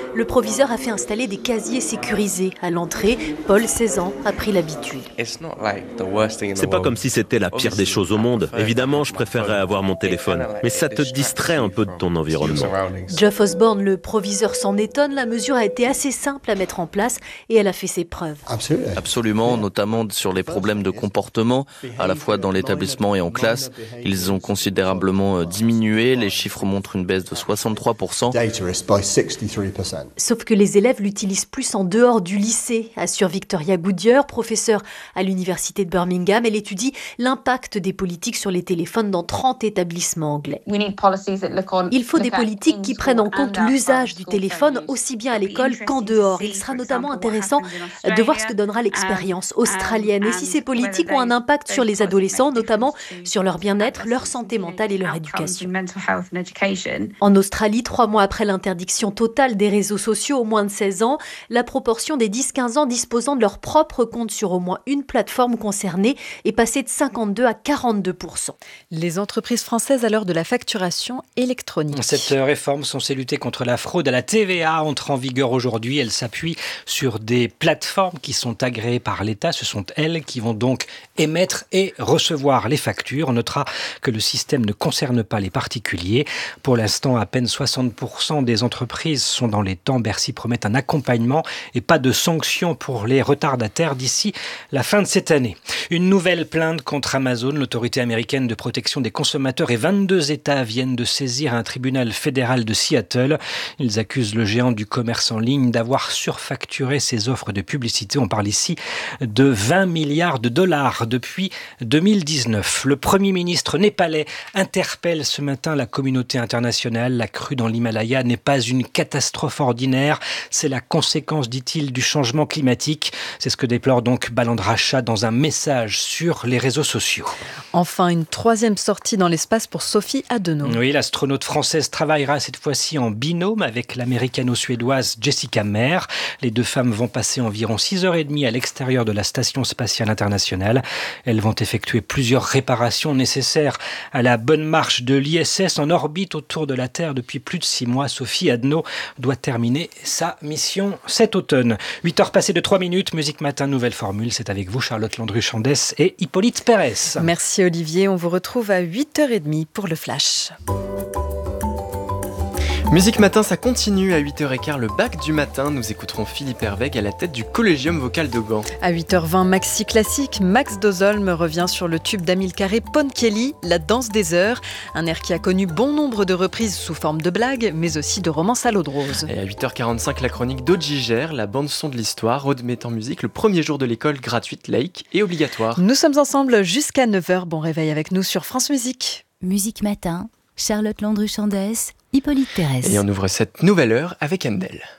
Le proviseur a fait installer des casiers sécurisés. À l'entrée, Paul, 16 ans, a pris l'habitude. C'est pas comme si c'était la pire des choses au monde. Évidemment, je préférerais avoir mon téléphone. Mais ça te distrait un peu de ton environnement. Geoff Osborne, le proviseur, s'en étonne. La mesure a été assez simple à mettre en place et elle a fait ses preuves. Absolument, notamment sur les problèmes de comportement, à la fois dans l'établissement et en classe. Ils ont considérablement diminué. Les chiffres montrent une baisse de 63%. Sauf que les élèves l'utilisent plus en dehors du lycée, assure Victoria Goodyear, professeure à l'université de Birmingham. Elle étudie l'impact des politiques sur les téléphones dans 30 établissements anglais. Il faut des politiques qui prennent en compte l'usage du téléphone aussi bien à l'école qu'en dehors. Il sera notamment intéressant de voir ce que donnera l'expérience australienne et si ces politiques ont un impact sur les adolescents, notamment sur leur bien-être, leur santé mentale et leur éducation. En Australie, 3 mois après l'interdiction totale des réseaux sociaux aux moins de 16 ans, la proportion des 10-15 ans disposant de leur propre compte sur au moins une plateforme concernée est passée de 52 à 42%. Les entreprises françaises à l'heure de la facturation électronique. Cette réforme censée lutter contre la fraude à la TVA entre en vigueur aujourd'hui. Elle s'appuie sur des plateformes qui sont agréées par l'État. Ce sont elles qui vont donc émettre et recevoir les factures. On notera que le système ne concerne pas les particuliers. Pour l'instant, à peine 60% des entreprises sont dans les temps. Bercy promet un accompagnement et pas de sanctions pour les retardataires d'ici la fin de cette année. Une nouvelle plainte contre Amazon. L'autorité américaine de protection des consommateurs et 22 États viennent de saisir un tribunal fédéral de Seattle. Ils accusent le géant du commerce en ligne d'avoir surfacturé ses offres de publicité. On parle ici de 20 milliards de dollars depuis 2019. Le Premier ministre népalais interpelle ce matin la communauté internationale. La crue dans l'Himalaya n'est pas une catastrophe ordinaire. C'est la conséquence, dit-il, du changement climatique. C'est ce que déplore donc Balandra Shah dans un message sur les réseaux sociaux. Enfin, une 3e sortie dans l'espace pour Sophie Adenau. Oui, l'astronaute française travaillera cette fois-ci en binôme avec l'américano-suédoise Jessica Meir. Les 2 femmes vont passer environ 6h30 à l'extérieur de la Station spatiale internationale. Elles vont effectuer plusieurs réparations nécessaires à la bonne marche de l'ISS en orbite autour de la Terre depuis plus de 6 mois. Sophie Adenau doit terminer sa mission cet automne. 8h passées de 3 minutes, Musique Matin, nouvelle formule. C'est avec vous, Charlotte Landru-Chandès et Hippolyte Pérez. Merci Olivier, on vous retrouve à 8h30 pour le Flash. Musique Matin, ça continue à 8h15, le bac du matin. Nous écouterons Philippe Hervègue à la tête du Collégium vocal de Gand. À 8h20, Maxi Classique, Max Dozolm revient sur le tube d'Amilcare Ponchielli, La danse des heures. Un air qui a connu bon nombre de reprises sous forme de blagues, mais aussi de romances à l'eau de rose. Et à 8h45, la chronique d'Audiger, la bande-son de l'histoire, Aude met en musique le premier jour de l'école gratuite, laïque et obligatoire. Nous sommes ensemble jusqu'à 9h. Bon réveil avec nous sur France Musique. Musique Matin, Charlotte Landru-Chandès, Hippolyte Pérez. Et on ouvre cette nouvelle heure avec Handel.